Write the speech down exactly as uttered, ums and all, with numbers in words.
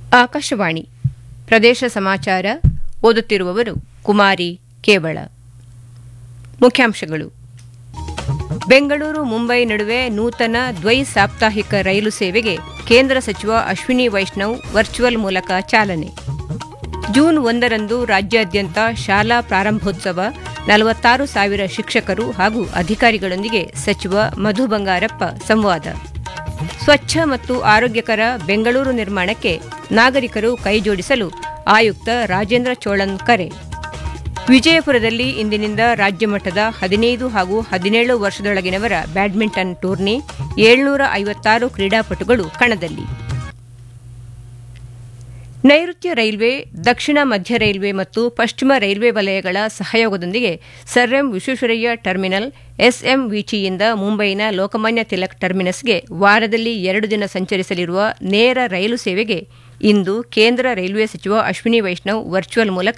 ಆಕಾಶವಾಣಿ ಪ್ರದೇಶ ಸಮಾಚಾರ ಓದುತ್ತಿರುವವರು ಕುಮಾರಿ ಕೇವಳ. ಮುಖ್ಯಾಂಶಗಳು: ಬೆಂಗಳೂರು ಮುಂಬೈ ನಡುವೆ ನೂತನ ದ್ವೈ ಸಾಪ್ತಾಹಿಕ ರೈಲು ಸೇವೆಗೆ ಕೇಂದ್ರ ಸಚಿವ ಅಶ್ವಿನಿ ವೈಷ್ಣವ್ ವರ್ಚುವಲ್ ಮೂಲಕ ಚಾಲನೆ. ಜೂನ್ ಒಂದರಂದು ರಾಜ್ಯಾದ್ಯಂತ ಶಾಲಾ ಪ್ರಾರಂಭೋತ್ಸವ, ನಲವತ್ತಾರು ಸಾವಿರ ಶಿಕ್ಷಕರು ಹಾಗೂ ಅಧಿಕಾರಿಗಳೊಂದಿಗೆ ಸಚಿವ ಮಧು ಬಂಗಾರಪ್ಪ ಸಂವಾದ. ಸ್ವಚ್ಛ ಮತ್ತು ಆರೋಗ್ಯಕರ ಬೆಂಗಳೂರು ನಿರ್ಮಾಣಕ್ಕೆ ನಾಗರಿಕರು ಕೈಜೋಡಿಸಲು ಆಯುಕ್ತ ರಾಜೇಂದ್ರ ಚೋಳನ್ ಕರೆ. ವಿಜಯಪುರದಲ್ಲಿ ಇಂದಿನಿಂದ ರಾಜ್ಯಮಟ್ಟದ ಹದಿನೈದು ಹಾಗೂ ಹದಿನೇಳು ವರ್ಷದೊಳಗಿನವರ ಬ್ಯಾಡ್ಮಿಂಟನ್ ಟೂರ್ನಿ, ಏಳ್ನೂರ ಐವತ್ತಾರು ಕ್ರೀಡಾಪಟುಗಳು ಕಣದಲ್ಲಿ. ನೈಋತ್ಯ ರೈಲ್ವೆ, ದಕ್ಷಿಣ ಮಧ್ಯ ರೈಲ್ವೆ ಮತ್ತು ಪಶ್ಚಿಮ ರೈಲ್ವೆ ವಲಯಗಳ ಸಹಯೋಗದೊಂದಿಗೆ ಸರ್ ಎಂ ವಿಶ್ವೇಶ್ವರಯ್ಯ ಟರ್ಮಿನಲ್ ಎಸ್ಎಂವಿಟಿಯಿಂದ ಮುಂಬೈನ ಲೋಕಮಾನ್ಯ ತಿಲಕ್ ಟರ್ಮಿನಸ್ಗೆ ವಾರದಲ್ಲಿ ಎರಡು ದಿನ ಸಂಚರಿಸಲಿರುವ ನೇರ ರೈಲು ಸೇವೆಗೆ ಇಂದು ಕೇಂದ್ರ ರೈಲ್ವೆ ಸಚಿವ ಅಶ್ವಿನಿ ವೈಷ್ಣವ್ ವರ್ಚುವಲ್ ಮೂಲಕ